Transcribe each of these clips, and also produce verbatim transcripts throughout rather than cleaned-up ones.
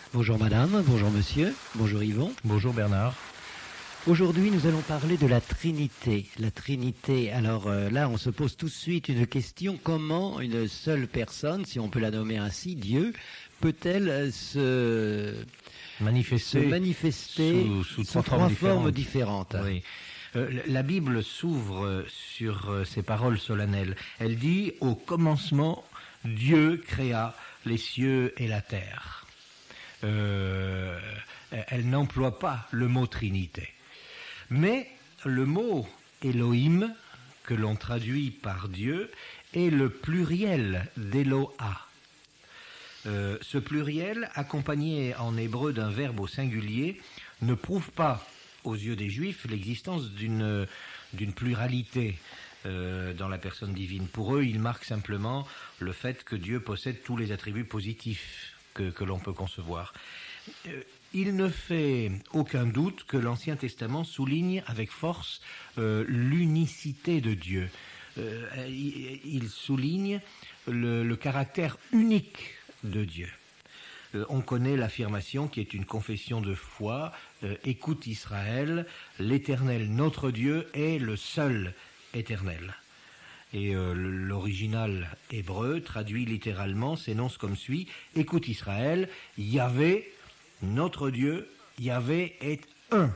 Bonjour madame, bonjour monsieur, bonjour Yvon. Bonjour Bernard. Aujourd'hui, nous allons parler de la Trinité. La Trinité, alors euh, là, on se pose tout de suite une question. Comment une seule personne, si on peut la nommer ainsi, Dieu, peut-elle se manifester, se manifester sous, sous, sous trois, trois formes, formes différentes, différentes oui. euh, La Bible s'ouvre sur euh, ces paroles solennelles. Elle dit « Au commencement, Dieu créa les cieux et la terre ». Euh, elle n'emploie pas le mot Trinité. Mais le mot Elohim, que l'on traduit par Dieu, est le pluriel d'Eloha. Euh, ce pluriel, accompagné en hébreu d'un verbe au singulier, ne prouve pas, aux yeux des Juifs, l'existence d'une, d'une pluralité euh, dans la personne divine. Pour eux, il marque simplement le fait que Dieu possède tous les attributs positifs que, que l'on peut concevoir. Euh, Il ne fait aucun doute que l'Ancien Testament souligne avec force euh, l'unicité de Dieu. Euh, il, il souligne le, le caractère unique de Dieu. Euh, on connaît l'affirmation qui est une confession de foi. Euh, Écoute Israël, l'Éternel notre Dieu est le seul éternel. Et euh, l'original hébreu traduit littéralement s'énonce comme suit. Écoute Israël, Yahvé, notre Dieu, Yahvé, est un.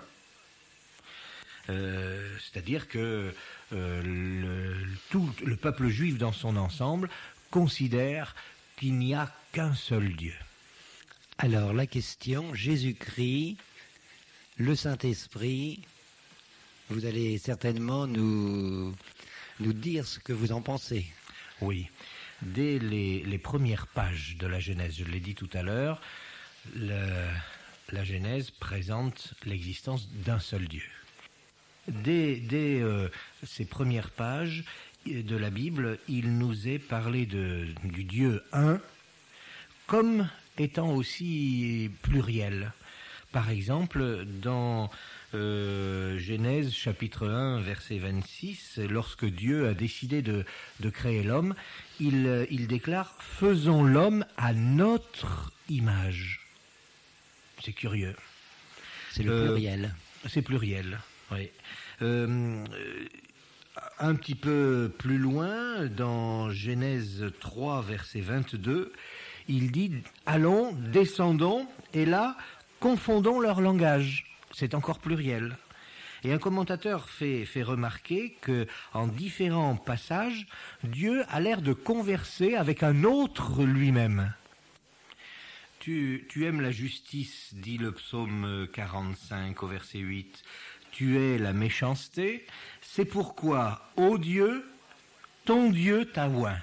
Euh, c'est-à-dire que euh, le, tout le peuple juif dans son ensemble considère qu'il n'y a qu'un seul Dieu. Alors la question, Jésus-Christ, le Saint-Esprit, vous allez certainement nous, nous dire ce que vous en pensez. Oui, dès les, les premières pages de la Genèse, je l'ai dit tout à l'heure, Le, la Genèse présente l'existence d'un seul Dieu. Dès, dès euh, ces premières pages de la Bible, il nous est parlé de, du Dieu un comme étant aussi pluriel. Par exemple, dans euh, Genèse chapitre un, verset vingt-six, lorsque Dieu a décidé de, de créer l'homme, il, il déclare « Faisons l'homme à notre image ». C'est curieux. C'est le euh, pluriel. C'est pluriel, oui. Euh, un petit peu plus loin, dans Genèse trois, verset vingt-deux, il dit « Allons, descendons, et là, confondons leur langage ». C'est encore pluriel. Et un commentateur fait, fait remarquer que, en différents passages, Dieu a l'air de converser avec un autre lui-même. Tu, tu aimes la justice, dit le psaume quarante-cinq au verset huit. Tu es la méchanceté, c'est pourquoi, ô Dieu, ton Dieu t'a oint.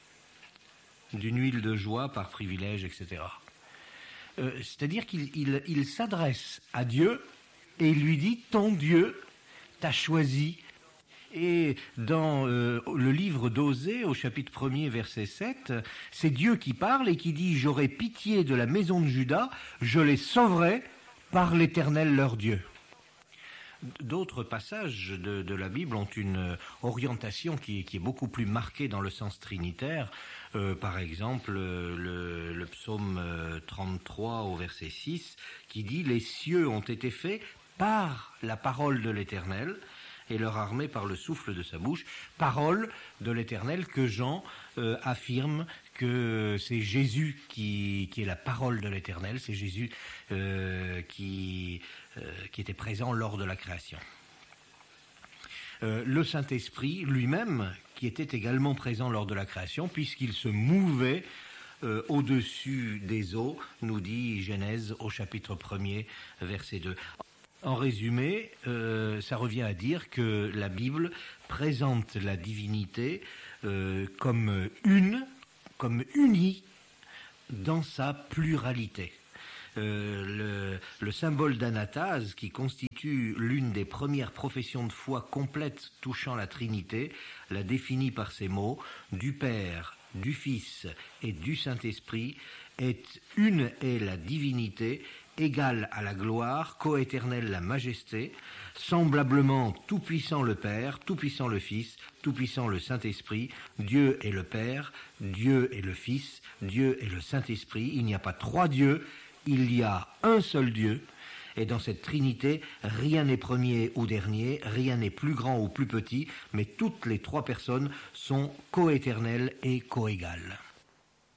D'une huile de joie par privilège, et cetera. Euh, c'est-à-dire qu'il il, il s'adresse à Dieu et il lui dit, ton Dieu t'a choisi. Et dans euh, le livre d'Osée, au chapitre premier, verset sept, c'est Dieu qui parle et qui dit « J'aurai pitié de la maison de Juda, je les sauverai par l'Éternel leur Dieu ». D'autres passages de, de la Bible ont une orientation qui, qui est beaucoup plus marquée dans le sens trinitaire. Euh, par exemple, le, le psaume trente-trois au verset six, qui dit « Les cieux ont été faits par la parole de l'Éternel ». Et leur armée par le souffle de sa bouche, parole de l'Éternel que Jean euh, affirme que c'est Jésus qui, qui est la parole de l'Éternel, c'est Jésus euh, qui, euh, qui était présent lors de la création. Euh, le Saint-Esprit lui-même, qui était également présent lors de la création, puisqu'il se mouvait euh, au-dessus des eaux, nous dit Genèse au chapitre premier, verset deux. En résumé, euh, ça revient à dire que la Bible présente la divinité euh, comme une, comme unie dans sa pluralité. Euh, le, le symbole d'anatase, qui constitue l'une des premières professions de foi complètes touchant la Trinité, la définit par ces mots « du Père, du Fils et du Saint-Esprit est une est la divinité, égale à la gloire, coéternelle la majesté, semblablement tout-puissant le Père, tout-puissant le Fils, tout-puissant le Saint-Esprit, Dieu est le Père, Dieu est le Fils, Dieu est le Saint-Esprit, il n'y a pas trois dieux, il y a un seul Dieu, et dans cette Trinité, rien n'est premier ou dernier, rien n'est plus grand ou plus petit, mais toutes les trois personnes sont coéternelles et coégales.